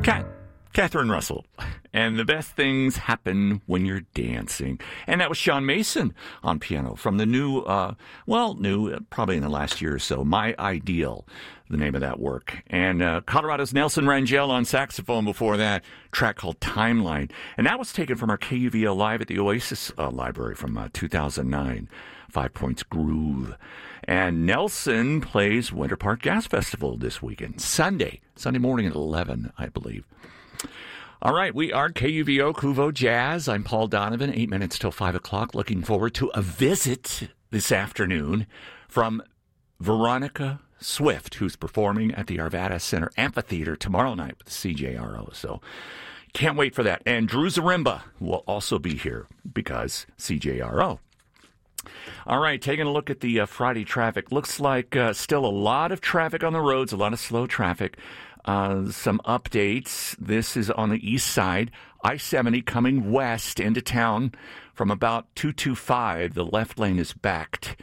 Catherine Russell. And the best things happen when you're dancing. And that was Sean Mason on piano from the new, probably in the last year or so, My Ideal, the name of that work. And Colorado's Nelson Rangel on saxophone before that, track called Timeline. And that was taken from our KUVO Live at the Oasis Library from 2009, 5 Points Groove. And Nelson plays Winter Park Jazz Festival this weekend, Sunday morning at 11, I believe. All right, we are KUVO Kuvo Jazz. I'm Paul Donovan, 8 minutes till 5 o'clock. Looking forward to a visit this afternoon from Veronica Swift, who's performing at the Arvada Center Amphitheater tomorrow night with the CJRO. So can't wait for that. And Drew Zaremba will also be here because CJRO. All right, taking a look at the Friday traffic. Looks like still a lot of traffic on the roads, a lot of slow traffic. Some updates. This is on the east side. I-70 coming west into town from about 225. The left lane is blocked,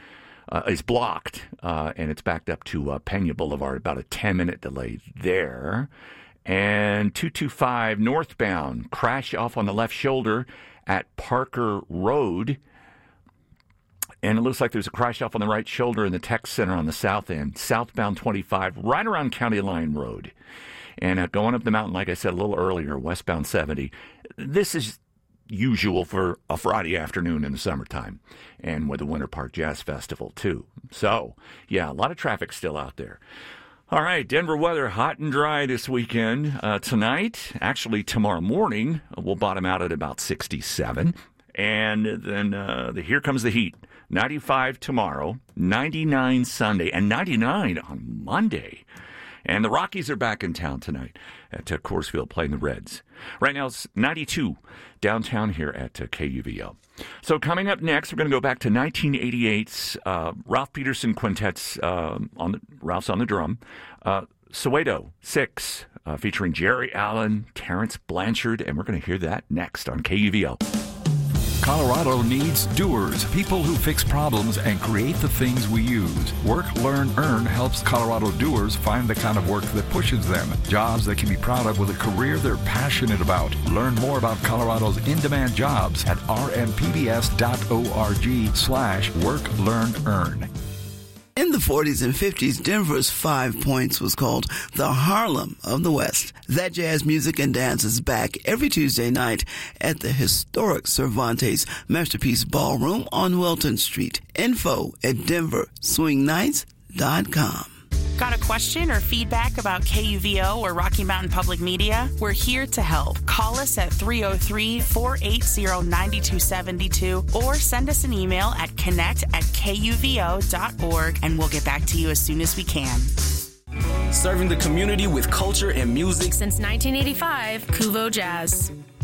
and it's backed up to Pena Boulevard. About a 10-minute delay there. And 225 northbound, crash off on the left shoulder at Parker Road. And it looks like there's a crash off on the right shoulder in the tech center on the south end. Southbound 25, right around County Line Road. And going up the mountain, like I said a little earlier, westbound 70. This is usual for a Friday afternoon in the summertime. And with the Winter Park Jazz Festival, too. So, yeah, a lot of traffic still out there. All right, Denver weather, hot and dry this weekend. Tonight, actually tomorrow morning, we'll bottom out at about 67. And then here comes the heat. 95 tomorrow, 99 Sunday, and 99 on Monday. And the Rockies are back in town tonight at Coors Field playing the Reds. Right now it's 92 downtown here at KUVO. So coming up next, we're going to go back to 1988's Ralph Peterson Quintet's Ralph's on the drum. Soweto 6 featuring Jerry Allen, Terrence Blanchard, and we're going to hear that next on KUVO. Colorado needs doers, people who fix problems and create the things we use. Work, Learn, Earn helps Colorado doers find the kind of work that pushes them. Jobs they can be proud of with a career they're passionate about. Learn more about Colorado's in-demand jobs at rmpbs.org/Work, Learn, Earn. In the 40s and 50s, Denver's 5 Points was called the Harlem of the West. That jazz music and dance is back every Tuesday night at the historic Cervantes Masterpiece Ballroom on Wilton Street. Info at denverswingnights.com. Got a question or feedback about KUVO or Rocky Mountain Public Media? We're here to help. Call us at 303-480-9272 or send us an email at connect@kuvo.org and we'll get back to you as soon as we can. Serving the community with culture and music since 1985, Kuvo Jazz.